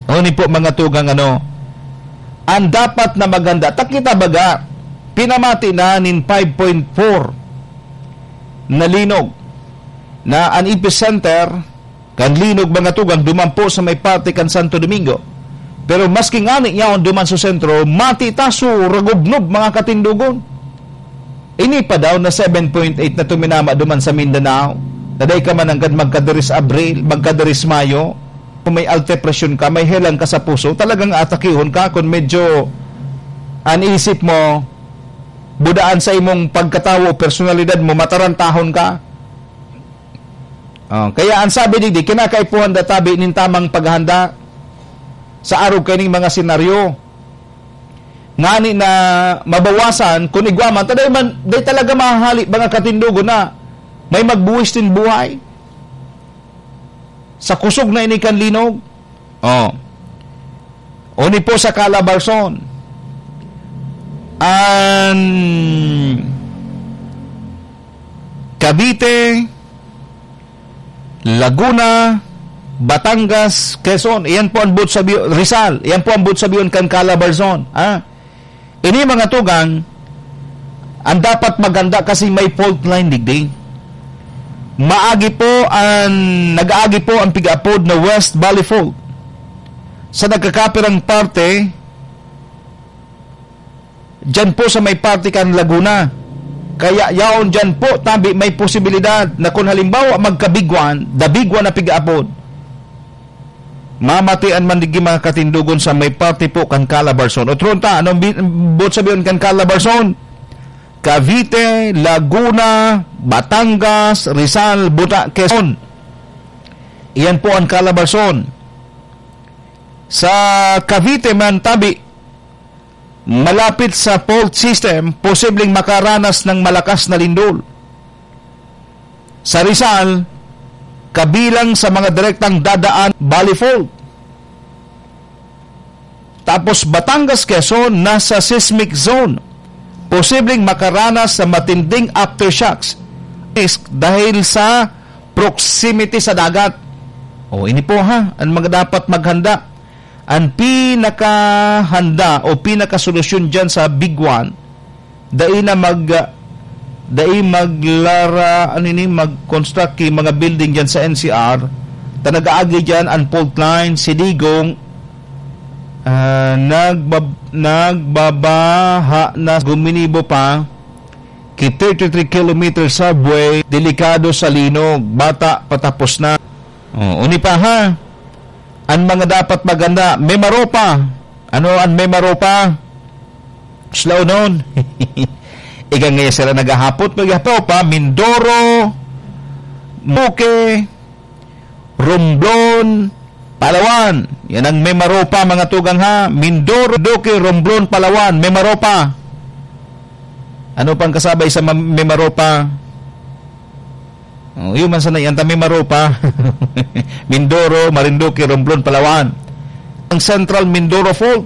Ni po mga tugang ang dapat na maganda. Takita baga, pinamati na nin 5.4 na linog na an epicenter kan linog mga tugang dumampo sa may parte kan Santo Domingo. Pero maski ngani yaon duman sa sentro, mati taso ragubnob mga katindugon. Ini pa daw na 7.8 na tuminama duman sa Mindanao. Naday ka man hanggang magkadaris Abril, magkadaris Mayo. Kung may alte presyon ka, may helang ka sa puso, talagang atakihon ka kung medyo anisip mo, budaan sa imong pagkatawo, personalidad mo, matarantahon ka. Kaya ang sabi digdi, kinakaipuhan databi nin tamang paghanda sa araw kaning mga senaryo. Ngani na mabawasan, kung igwaman, taday talaga mahali mga katindugo na may magbuwis din buhay. Sa kusog na inikan linog. Uni po sa Calabarzon. Cavite, Laguna, Batangas, Quezon. Iyan po ang Butsabion, Rizal. Iyan po ang Butsabion kan Calabarzon. Ini mga tugang, ang dapat maganda kasi may fault line digdi. Nag-aagi po ang pig-apod na West Valley Fault sa nagkakapirang parte dyan po sa may parte kan Laguna. Kaya yaon dyan po tabi may posibilidad na kung halimbawa magkabigwan, dabigwan na pig-apod, mamatian man digi mga katindugon sa may parte po kan Calabarzon. O tronta, anong bot sabihin kan Calabarzon? Cavite, Laguna, Batangas, Rizal, Quezon. Iyan po ang Calabarzon. Sa Cavite man tabi, malapit sa fault system, posibleng makaranas ng malakas na lindol. Sa Rizal, kabilang sa mga direktang dadaan Valley Fault. Tapos Batangas, Quezon, nasa seismic zone. Posibleng makaranas sa matinding aftershocks dahil sa proximity sa dagat. Ini po ang mga dapat maghanda. Ang pinakahanda o pinakasolusyon dyan sa Big One, mag-construct mga building dyan sa NCR, tanag-aagi dyan ang fault line, sidigong, nagbabaha na guminibo pa ki 33 km subway, delikado sa linog, bata patapos na. Uni pa ang mga dapat maganda, Memaropa. Ano ang Memaropa? Slow noon. Ika ngayon sila naghahapot, Memaropa, Mindoro, Buke, Romblon, Palawan. Yan ang Memaropa mga tugang Mindoro, Duque, Romblon, Palawan, Memaropa. Ano pang kasabay sa Memaropa? Yun man sana yan ta Memaropa. Mindoro, Marinduque, Romblon, Palawan. Ang Central Mindoro Fault.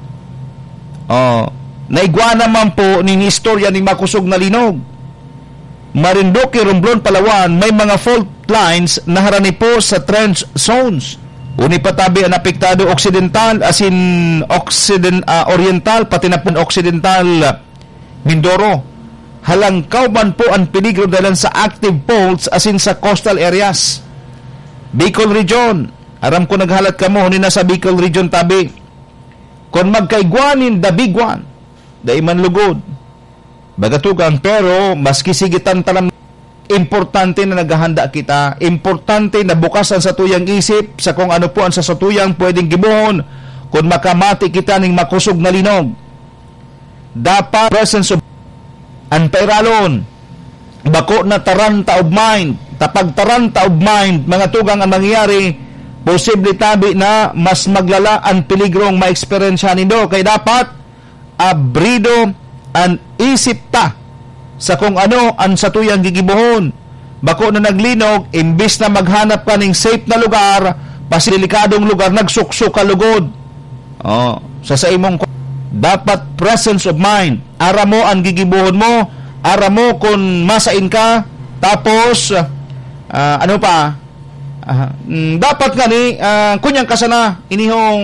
Naigwa naman po ning istorya ni makusog na linog. Marinduque, Romblon, Palawan, may mga fault lines na harani po sa trench zones. Uni patabi ang apektado occidental oriental pati na po occidental Mindoro. Halangkaw man po ang peligro dahil sa active faults asin sa coastal areas. Bicol Region, aram ko naghalat ka mo ni nasa Bicol Region tabi. Kung magkaigwanin dabigwan, dai man lugod. Bagatugang pero maski sigitan tanam, importante na naghahanda kita, importante na bukasan sa tuyang isip sa kung ano po ang sa tuyang pwedeng gibuhon kung makamati kita ning makusog na linog. Dapat presence of ang pairalon, bako na taranta of mind, tapag taranta of mind, mga tugang ang mangyayari, posible tabi na mas maglala ang peligrong ma-experience nindo. Kaya dapat abrido ang isip ta sa kung ano ang satuyang gigibuhon. Bako na naglinog, imbis na maghanap ka ng safe na lugar, pasilikadong lugar, nagsuksok ka lugod. Sa imong dapat presence of mind. Ara mo ang gigibuhon mo, ara mo kung masain ka, tapos dapat nga ni kunyang kasana inihong